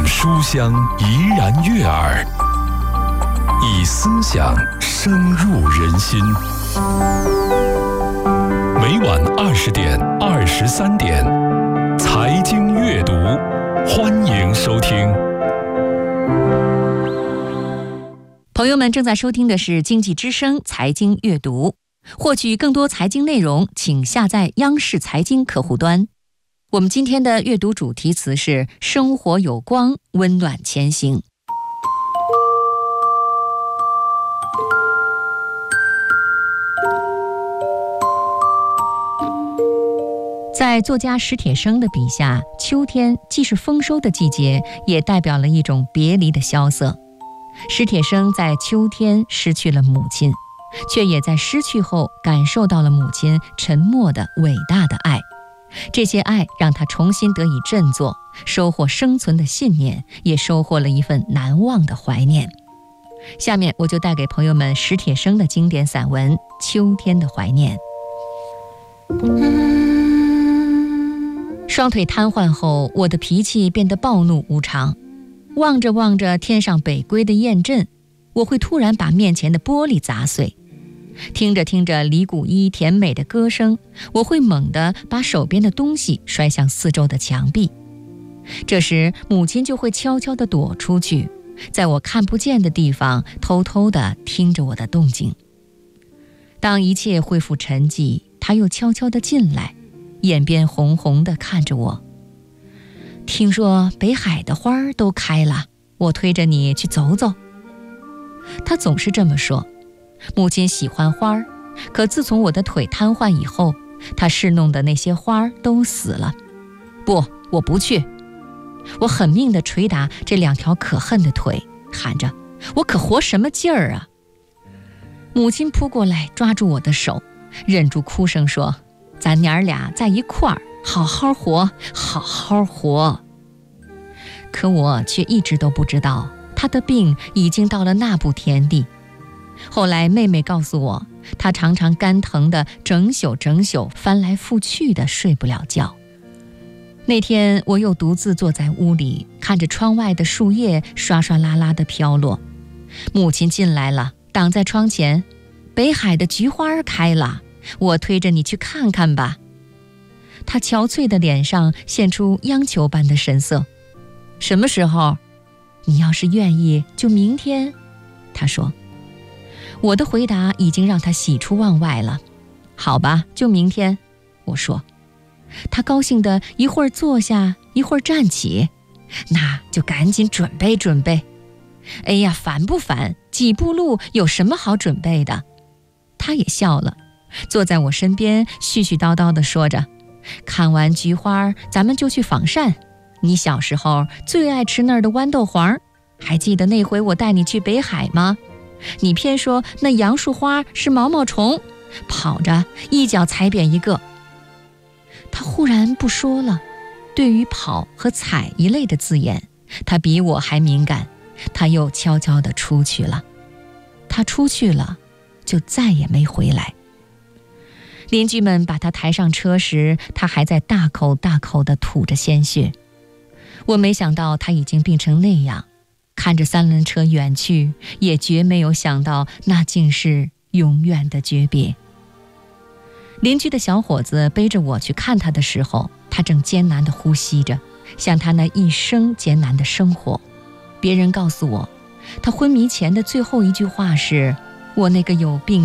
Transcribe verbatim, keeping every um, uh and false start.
书香怡然悦耳，以思想深入人心。每晚二十点、二十三点，财经阅读，欢迎收听。 朋友们正在收听的是经济之声财经阅读，获取更多财经内容，请下载央视财经客户端。我们今天的阅读主题词是生活有光，温暖前行。在作家史铁生的笔下，秋天既是丰收的季节，也代表了一种别离的萧瑟。史铁生在秋天失去了母亲，却也在失去后感受到了母亲沉默的伟大的爱。这些爱让他重新得以振作，收获生存的信念，也收获了一份难忘的怀念。下面我就带给朋友们史铁生的经典散文《秋天的怀念》。双腿瘫痪后，我的脾气变得暴怒无常。望着望着天上北归的雁阵，我会突然把面前的玻璃砸碎。听着听着李谷一甜美的歌声，我会猛地把手边的东西摔向四周的墙壁。这时母亲就会悄悄地躲出去，在我看不见的地方偷偷地听着我的动静。当一切恢复沉寂，她又悄悄地进来，眼边红红地看着我。听说北海的花儿都开了，我推着你去走走。她总是这么说。母亲喜欢花儿，可自从我的腿瘫痪以后，她侍弄的那些花儿都死了。不，我不去。我狠命地捶打这两条可恨的腿，喊着：我可活什么劲儿啊！母亲扑过来抓住我的手，忍住哭声说：咱娘儿俩在一块儿，好好活，好好活。可我却一直都不知道，她的病已经到了那步田地。后来妹妹告诉我，她常常肝疼的整宿整宿翻来覆去的睡不了觉。那天我又独自坐在屋里，看着窗外的树叶刷刷啦啦的飘落。母亲进来了，挡在窗前：北海的菊花开了，我推着你去看看吧。她憔悴的脸上现出央求般的神色。什么时候？你要是愿意，就明天。她说。我的回答已经让他喜出望外了。好吧，就明天，我说。他高兴的一会儿坐下，一会儿站起。那就赶紧准备准备。哎呀，烦不烦？几步路有什么好准备的？他也笑了，坐在我身边絮絮叨叨地说着：看完菊花，咱们就去仿膳。你小时候最爱吃那儿的豌豆黄，还记得那回我带你去北海吗？你偏说那杨树花是毛毛虫，跑着一脚踩扁一个。他忽然不说了，对于跑和踩一类的字眼，他比我还敏感。他又悄悄地出去了。他出去了，就再也没回来。邻居们把他抬上车时，他还在大口大口地吐着鲜血。我没想到他已经病成那样。看着三轮车远去，也绝没有想到那竟是永远的诀别。邻居的小伙子背着我去看他的时候，他正艰难地呼吸着，像他那一生艰难的生活。别人告诉我，他昏迷前的最后一句话是：我那个有病